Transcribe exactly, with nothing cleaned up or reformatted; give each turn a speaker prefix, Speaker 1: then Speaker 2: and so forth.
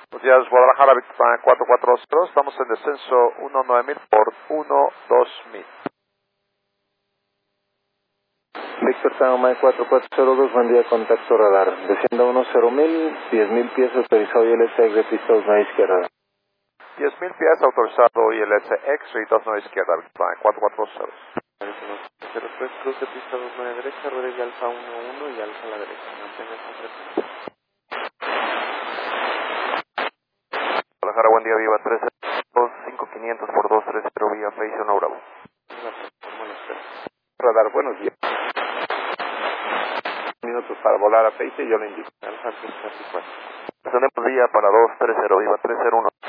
Speaker 1: Buenos días, Guadalajara, Victoria cuatro cuatro cero, estamos en descenso uno nueve mil por uno dos mil.
Speaker 2: Víctor Tango Mike cuatro cuatro cero dos, buen día, contacto radar. Descienda uno cero mil, diez mil pies autorizado y L S X de pista dos nueve izquierda.
Speaker 1: diez mil pies autorizado y L S X y dos nueve izquierda, Victoria cuatro cuatro cero.
Speaker 3: cero tres, cruz de pista dos nueve derecha, rueda y alfa uno uno y alfa a la derecha. Mantenga esta frecuencia.
Speaker 1: Guadalajara, buen día, Viva tres dos cinco quinientos por dos tres cero vía Face uno Bravo.
Speaker 3: La plataforma la espera.
Speaker 1: Radar, buenos días. Minutos para volar a Face y yo le indico.
Speaker 3: Alfa tres cuatro cuatro.
Speaker 1: Tenemos vía para dos tres cero, Viva tres cero uno.